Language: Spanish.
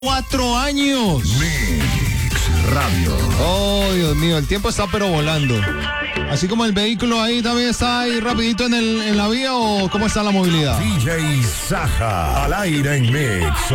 4 años. Mix Radio. Oh, Dios mío, el tiempo está pero volando. Así como el vehículo ahí también está ahí rapidito en la vía, ¿o cómo está la movilidad? DJ Saja al aire en Mix.